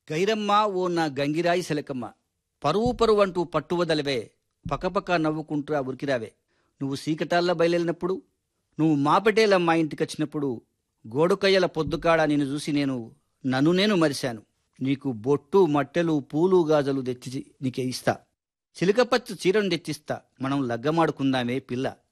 గైరమ్మ ఓ నా గంగిరాయి శిలకమ్మ, పరువు పరువు అంటూ పట్టువదలవే, పకపక నవ్వుకుంటూ ఉరికిరావే. నువ్వు సీకటాల్లో బయలుదేరినప్పుడు, నువ్వు మాపటేల మా ఇంటికొచ్చినప్పుడు, గోడుకయ్యల పొద్దుకాడ నిన్ను చూసి నన్ను మరిశాను. నీకు బొట్టు మట్టెలు పూలు గాజలు తెచ్చి నీకే ఇస్తా, చిలుకపచ్చు చీరను తెచ్చిస్తా, మనం లగ్గమాడుకుందామే పిల్ల.